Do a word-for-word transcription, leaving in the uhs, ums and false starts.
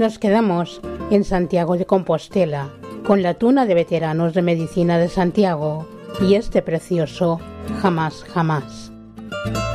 nos quedamos en Santiago de Compostela, con la tuna de veteranos de medicina de Santiago y este precioso Jamás Jamás.